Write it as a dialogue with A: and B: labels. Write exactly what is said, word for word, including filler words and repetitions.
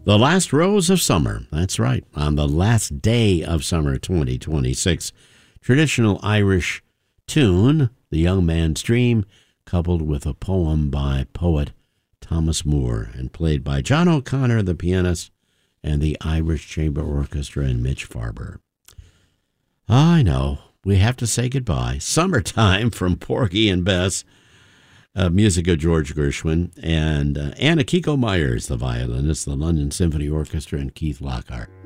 A: The Last Rose of Summer. That's right. On the last day of summer twenty twenty-six, traditional Irish tune, The Young Man's Dream, coupled with a poem by poet Thomas Moore and played by John O'Connor, the pianist, and the Irish Chamber Orchestra and Mitch Farber. I know, we have to say goodbye. Summertime from Porgy and Bess, uh, music of George Gershwin, and uh, Anna Kiko Myers, the violinist, the London Symphony Orchestra, and Keith Lockhart.